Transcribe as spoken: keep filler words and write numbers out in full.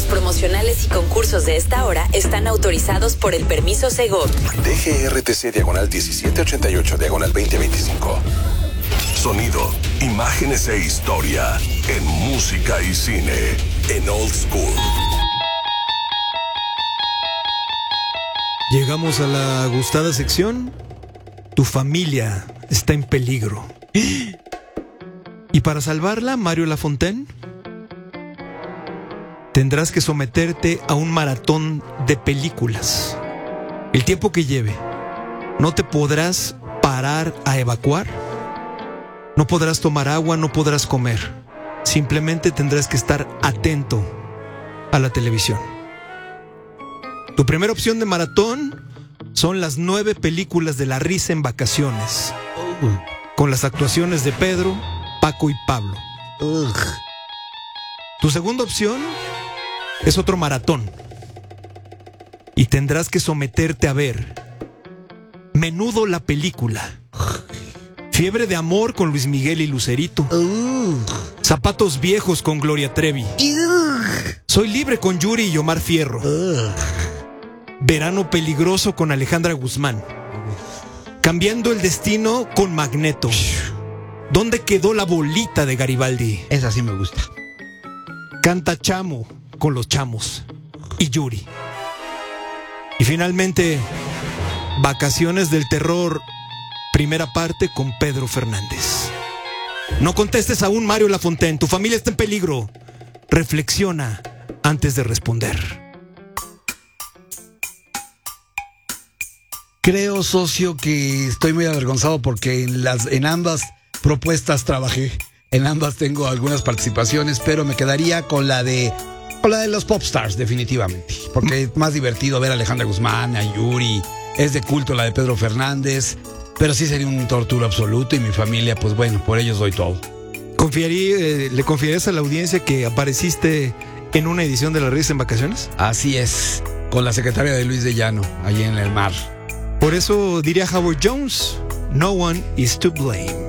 promocionales y concursos de esta hora están autorizados por el permiso Segov. D G R T C diagonal diecisiete ochenta y ocho diagonal veinte veinticinco. Sonido, imágenes e historia en música y cine en Old School. Llegamos a la gustada sección. Tu familia está en peligro. Y para salvarla, Mario Lafontaine, tendrás que someterte a un maratón de películas. El tiempo que lleve. No te podrás parar a evacuar. No podrás tomar agua, no podrás comer. Simplemente tendrás que estar atento a la televisión. Tu primera opción de maratón son las nueve películas de La Risa en Vacaciones, con las actuaciones de Pedro, Paco y Pablo. Ugh. Tu segunda opción es otro maratón. Y tendrás que someterte a ver Menudo la película, Fiebre de amor con Luis Miguel y Lucerito, Ugh. Zapatos viejos con Gloria Trevi, Ugh. Soy libre con Yuri y Omar Fierro, Ugh. Verano peligroso con Alejandra Guzmán, Cambiando el destino con Magneto, ¿Dónde quedó la bolita de Garibaldi? Esa sí me gusta. Canta Chamo con los Chamos y Yuri. Y finalmente, Vacaciones del terror, primera parte con Pedro Fernández. No contestes aún, Mario Lafontaine. Tu familia está en peligro. Reflexiona antes de responder. Creo, socio, que estoy muy avergonzado porque en las en ambas propuestas trabajé. En ambas tengo algunas participaciones, pero me quedaría con la de con la de los Popstars, definitivamente. Porque es más divertido ver a Alejandra Guzmán, a Yuri. Es de culto la de Pedro Fernández. Pero sí sería un tortura absoluto y mi familia, pues bueno, por ellos doy todo. ¿Confiaría, eh, ¿Le confiarías a la audiencia que apareciste en una edición de La Risa en Vacaciones? Así es, con la secretaria de Luis de Llano, allí en el mar. Por eso diría Howard Jones, no one is to blame.